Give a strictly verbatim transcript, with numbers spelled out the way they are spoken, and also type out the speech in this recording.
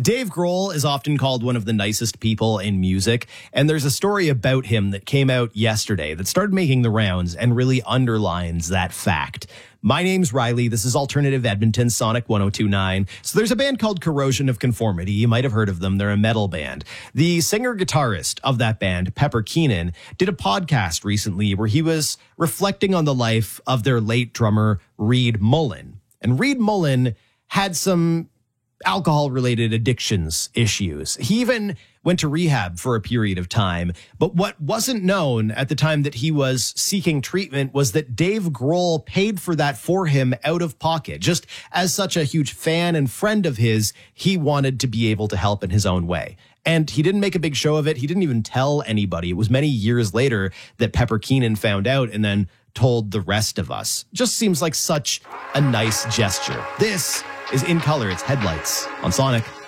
Dave Grohl is often called one of the nicest people in music, and there's a story about him that came out yesterday that started making the rounds and really underlines that fact. My name's Riley. This is Alternative Edmonton, Sonic one oh two point nine. So there's a band called Corrosion of Conformity. You might have heard of them. They're a metal band. The singer-guitarist of that band, Pepper Keenan, did a podcast recently where he was reflecting on the life of their late drummer, Reed Mullin. And Reed Mullin had some alcohol-related addictions issues. He even went to rehab for a period of time. But what wasn't known at the time that he was seeking treatment was that Dave Grohl paid for that for him out of pocket. Just as such a huge fan and friend of his, he wanted to be able to help in his own way. And he didn't make a big show of it. He didn't even tell anybody. It was many years later that Pepper Keenan found out and then told the rest of us. Just seems like such a nice gesture. This is In Color, it's Headlights on Sonic.